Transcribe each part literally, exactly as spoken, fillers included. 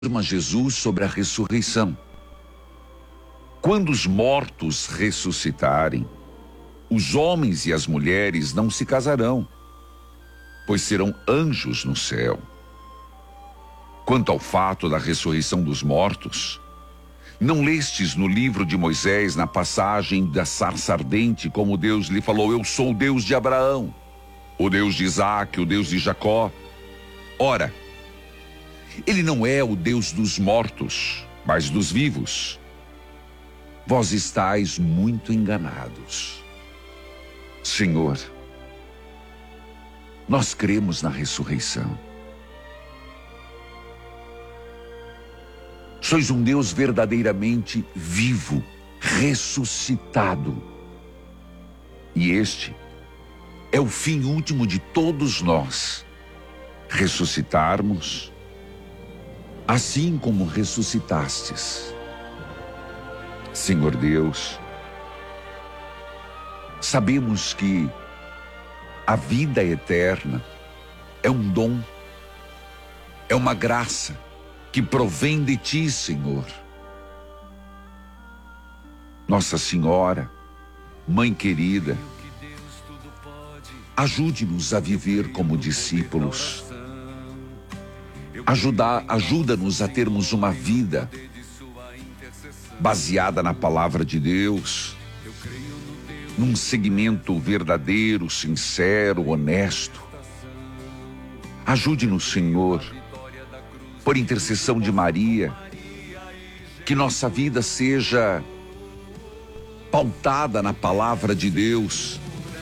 afirma Jesus sobre a ressurreição. Quando os mortos ressuscitarem, os homens e as mulheres não se casarão, pois serão anjos no céu. Quanto ao fato da ressurreição dos mortos, não lestes no livro de Moisés, na passagem da sarça ardente, como Deus lhe falou: eu sou o Deus de Abraão, o Deus de Isaque, o Deus de Jacó. Ora, ele não é o Deus dos mortos, mas dos vivos. Vós estáis muito enganados. Senhor, nós cremos na ressurreição. Sois um Deus verdadeiramente vivo, ressuscitado. E este é o fim último de todos nós, ressuscitarmos, assim como ressuscitastes. Senhor Deus, sabemos que a vida eterna é um dom, é uma graça que provém de Ti, Senhor. Nossa Senhora, Mãe querida, ajude-nos a viver como discípulos. Ajuda, ajuda-nos a termos uma vida baseada na palavra de Deus, num segmento verdadeiro, sincero, honesto. Ajude-nos, Senhor, por intercessão de Maria, que nossa vida seja pautada na palavra de Deus.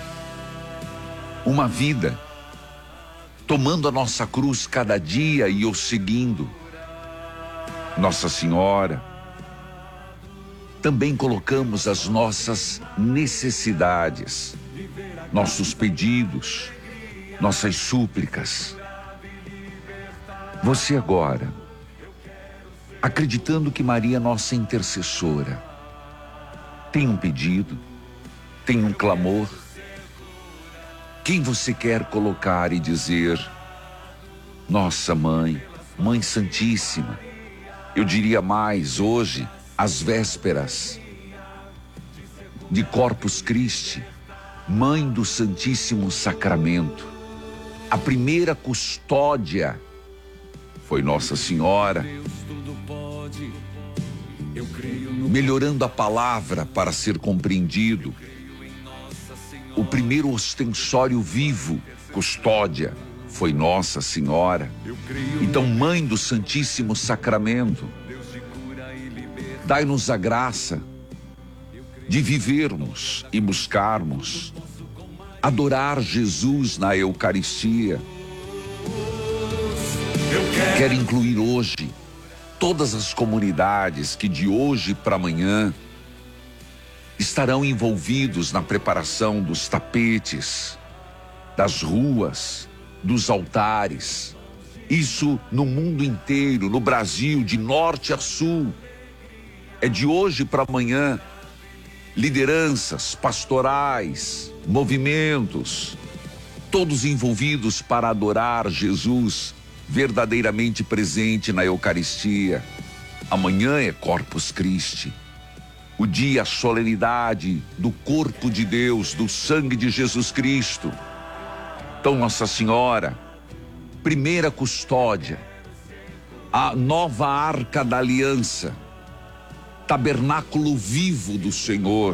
Uma vida tomando a nossa cruz cada dia e o seguindo. Nossa Senhora, também colocamos as nossas necessidades, nossos pedidos, nossas súplicas. Você agora, acreditando que Maria, nossa intercessora, tem um pedido, tem um clamor, quem você quer colocar e dizer: nossa Mãe, Mãe Santíssima, eu diria mais, hoje, às vésperas de Corpus Christi, Mãe do Santíssimo Sacramento, a primeira custódia foi Nossa Senhora, melhorando a palavra para ser compreendido. O primeiro ostensório vivo, custódia, foi Nossa Senhora. Então, Mãe do Santíssimo Sacramento, dai-nos a graça de vivermos e buscarmos adorar Jesus na Eucaristia. Quero incluir hoje todas as comunidades que de hoje para amanhã estarão envolvidos na preparação dos tapetes, das ruas, dos altares. Isso no mundo inteiro, no Brasil, de norte a sul. É de hoje para amanhã. Lideranças pastorais, movimentos, todos envolvidos para adorar Jesus verdadeiramente presente na Eucaristia. Amanhã é Corpus Christi, o dia, a solenidade do corpo de Deus, do sangue de Jesus Cristo. Então, Nossa Senhora, primeira custódia, a nova arca da aliança, tabernáculo vivo do Senhor.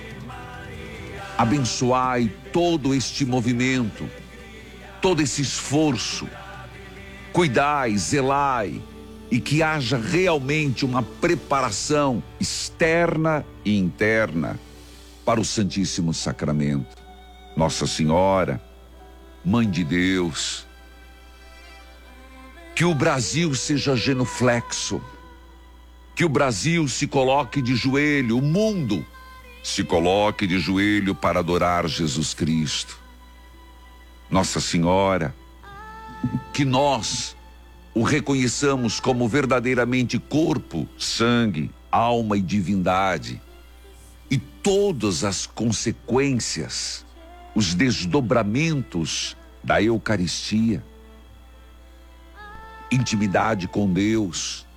Abençoai todo este movimento, todo esse esforço. Cuidai, zelai, e que haja realmente uma preparação externa e interna para o Santíssimo Sacramento. Nossa Senhora, Mãe de Deus, que o Brasil seja genuflexo, que o Brasil se coloque de joelho, o mundo se coloque de joelho para adorar Jesus Cristo. Nossa Senhora, que nós o reconheçamos como verdadeiramente corpo, sangue, alma e divindade, e todas as consequências, os desdobramentos da Eucaristia. intimidade com Deus.